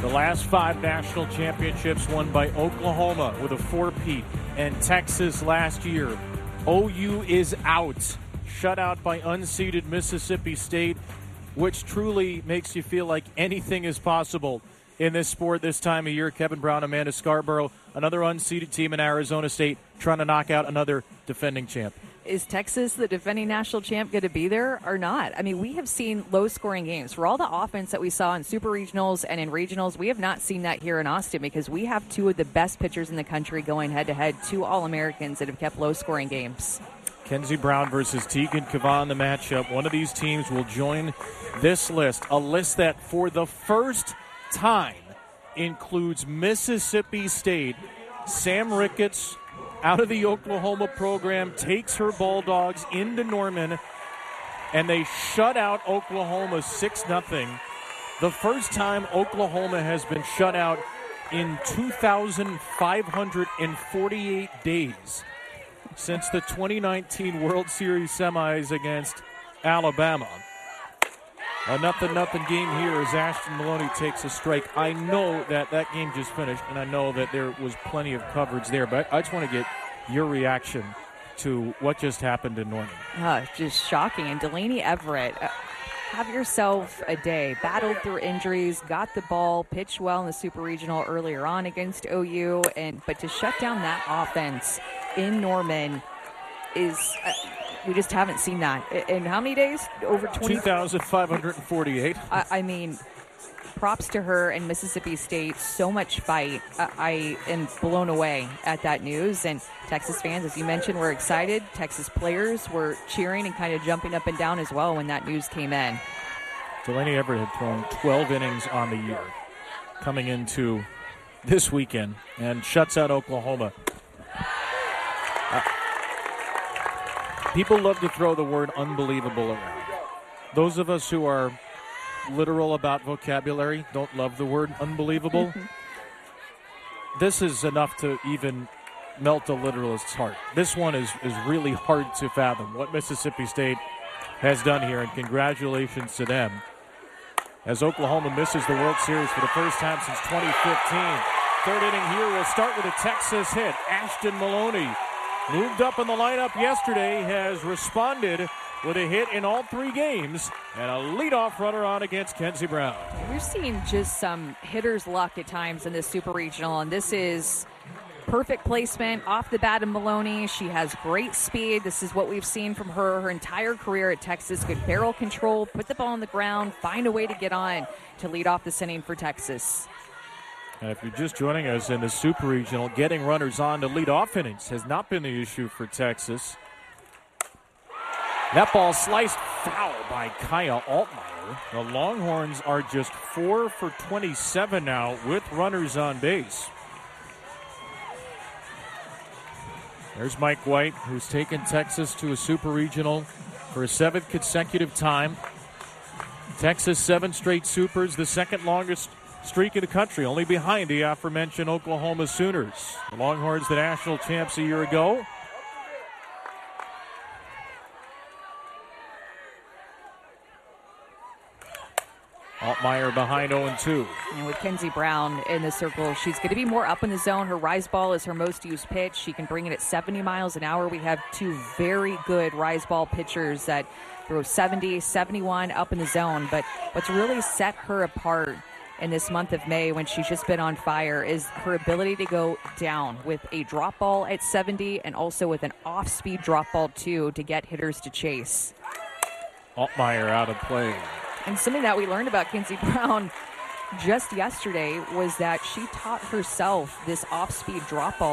The last 5 national championships won by Oklahoma with a 4-peat, and Texas last year. OU is out, shut out by unseeded Mississippi State, which truly makes you feel like anything is possible in this sport this time of year. Kevin Brown, Amanda Scarborough, another unseeded team in Arizona State trying to knock out another defending champ. Is Texas, the defending national champ, going to be there or not? I mean, we have seen low-scoring games. For all the offense that we saw in super regionals and in regionals, we have not seen that here in Austin because we have 2 of the best pitchers in the country going head-to-head, 2 All-Americans that have kept low-scoring games. Kenzie Brown versus Tegan Kavan, the matchup. One of these teams will join this list, a list that for the first time includes Mississippi State. Sam Ricketts, out of the Oklahoma program, takes her Bulldogs into Norman, and they shut out Oklahoma 6-0. The first time Oklahoma has been shut out in 2,548 days since the 2019 World Series semis against Alabama. A 0-0 game here as Ashton Maloney takes a strike. I know that game just finished, and I know that there was plenty of coverage there, but I just want to get your reaction to what just happened in Norman. Just shocking. And Delaney Everett, have yourself a day. Battled through injuries, got the ball, pitched well in the Super Regional earlier on against OU, but to shut down that offense in Norman is... we just haven't seen that. In how many days? Over 20? 2,548. I mean, props to her and Mississippi State. So much fight. I am blown away at that news. And Texas fans, as you mentioned, were excited. Texas players were cheering and kind of jumping up and down as well when that news came in. Delaney Everett had thrown 12 innings on the year coming into this weekend and shuts out Oklahoma. People love to throw the word unbelievable around. Those of us who are literal about vocabulary don't love the word unbelievable. This is enough to even melt a literalist's heart. This one is really hard to fathom what Mississippi State has done here, and congratulations to them. As Oklahoma misses the World Series for the first time since 2015. Third inning here will start with a Texas hit. Ashton Maloney moved up in the lineup yesterday, has responded with a hit in all 3 games, and a leadoff runner on against Kenzie Brown. We're seeing just some hitter's luck at times in this Super Regional, and this is perfect placement off the bat of Maloney. She has great speed. This is what we've seen from her entire career at Texas. Good barrel control, put the ball on the ground, find a way to get on to lead off this inning for Texas. And if you're just joining us in the Super Regional, getting runners on to lead off innings has not been the issue for Texas. That ball sliced foul by Kaya Altmaier. The Longhorns are just 4 for 27 now with runners on base. There's Mike White, who's taken Texas to a Super Regional for a 7th consecutive time. Texas 7 straight Supers, the second longest streak in the country, only behind the aforementioned Oklahoma Sooners. The Longhorns, the national champs a year ago. Altmaier behind 0-2. And with Kenzie Brown in the circle, she's going to be more up in the zone. Her rise ball is her most used pitch. She can bring it at 70 miles an hour. We have 2 very good rise ball pitchers that throw 70, 71 up in the zone. But what's really set her apart in this month of May, when she's just been on fire, is her ability to go down with a drop ball at 70 and also with an off-speed drop ball too to get hitters to chase. Altmaier out of play. And something that we learned about Kenzie Brown just yesterday was that she taught herself this off-speed drop ball